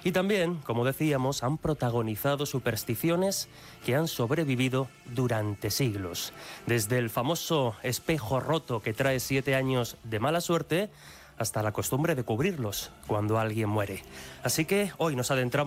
Y también, como decíamos, han protagonizado supersticiones que han sobrevivido durante siglos. Desde el famoso espejo roto que trae 7 años de mala suerte hasta la costumbre de cubrirlos cuando alguien muere. Así que hoy nos adentramos